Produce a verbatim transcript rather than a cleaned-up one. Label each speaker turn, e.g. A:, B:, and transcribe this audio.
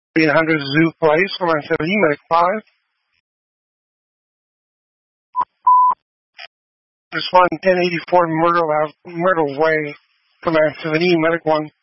A: eight hundred Zoo Place, command seventy, Medic five. Respond ten eighty-four Myrtle, Ave- Myrtle Way, command seventy, Medic one.